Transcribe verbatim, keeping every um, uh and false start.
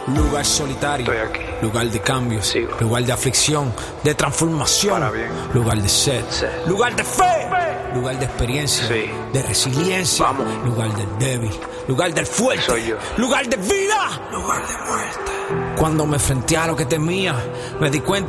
Lugar solitario, Estoy aquí. lugar de cambio, Sigo. lugar de aflicción, de transformación, Para bien. lugar de sed, Sed. lugar de fe, lugar de experiencia, Sí. de resiliencia, Vamos. lugar del débil, lugar del fuerte, Soy yo. lugar de vida, lugar de muerte. Cuando me enfrenté a lo que temía, me di cuenta